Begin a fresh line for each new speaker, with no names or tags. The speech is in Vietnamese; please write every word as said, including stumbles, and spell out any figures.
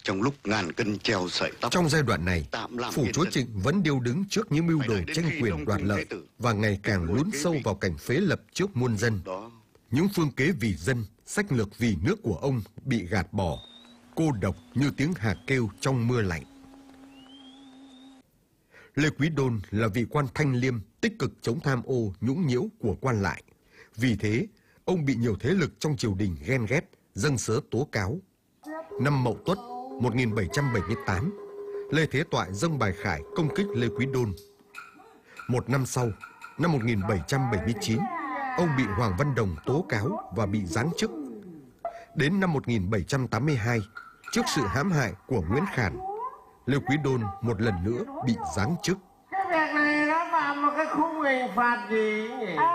Trong lúc ngàn cân treo sợi tóc.
Trong giai đoạn này, phủ chúa Trịnh vẫn điêu đứng trước những mưu đồ tranh quyền đoạt lợi và ngày càng lún sâu vào cảnh phế lập trước muôn dân. Những phương kế vì dân, sách lược vì nước của ông bị gạt bỏ, cô độc như tiếng hạt kêu trong mưa lạnh. Lê Quý Đôn là vị quan thanh liêm, tích cực chống tham ô, nhũng nhiễu của quan lại. Vì thế, ông bị nhiều thế lực trong triều đình ghen ghét, dâng sớ tố cáo. Năm Mậu Tuất một nghìn bảy trăm bảy mươi tám, Lê Thế Toại dâng bài khải công kích Lê Quý Đôn. Một năm sau, năm một nghìn bảy trăm bảy mươi chín, ông bị Hoàng Văn Đồng tố cáo và bị giáng chức. Đến năm một nghìn bảy trăm tám mươi hai, trước sự hãm hại của Nguyễn Khản, Lê Quý Đôn một lần nữa bị giáng chức.
Cái việc này nó phạm một cái khung hình phạt gì nhỉ?